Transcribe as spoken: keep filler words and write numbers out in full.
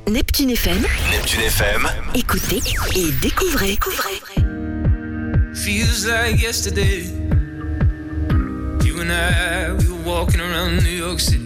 Neptune F M. Neptune F M. Écoutez et découvrez. découvrez. Feels like yesterday. You and I, we were walking around New York City.